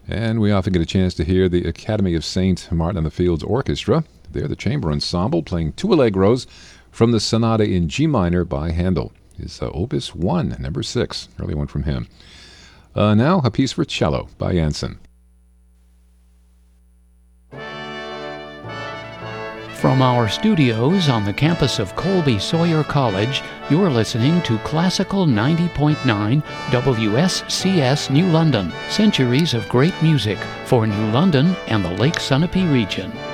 And we often get a chance to hear the Academy of St. Martin in the Fields Orchestra. They're the chamber ensemble playing two allegros from the Sonata in G minor by Handel. His Opus 1, number 6, early one from him. Now, a piece for cello by Janssen. From our studios on the campus of Colby Sawyer College, you're listening to Classical 90.9 WSCS New London, centuries of great music for New London and the Lake Sunapee region.